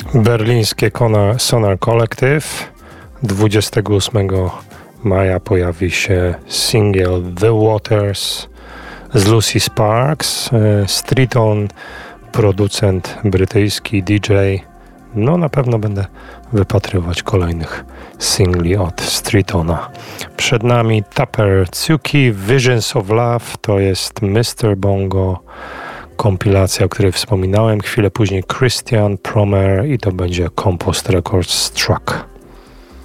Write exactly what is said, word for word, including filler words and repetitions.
Berlińskie Sonar Collective. dwudziestego ósmego maja pojawi się singiel The Waters z Lucy Sparks. Streeton, producent brytyjski, D J. No na pewno będę wypatrywać kolejnych singli od Streetona. Przed nami Tupper Tsuki, Visions of Love, to jest mister Bongo, kompilacja, o której wspominałem. Chwilę później Christian Promer i to będzie Compost Records track.